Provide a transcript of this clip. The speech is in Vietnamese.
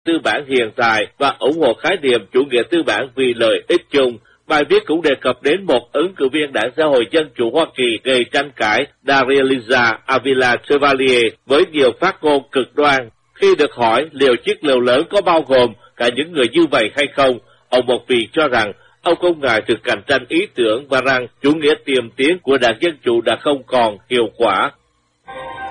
tư bản hiện tại và ủng hộ khái niệm chủ nghĩa tư bản vì lợi ích chung. Bài viết cũng đề cập đến một ứng cử viên Đảng Xã hội Dân chủ Hoa Kỳ gây tranh cãi, Dareliza Avila Chevalier, với nhiều phát ngôn cực đoan. Khi được hỏi liệu chiếc lều lớn có bao gồm cả những người như vậy hay không, ông một vị cho rằng ông không ngại sự cạnh tranh ý tưởng và rằng chủ nghĩa tiềm tiến của Đảng Dân chủ đã không còn hiệu quả.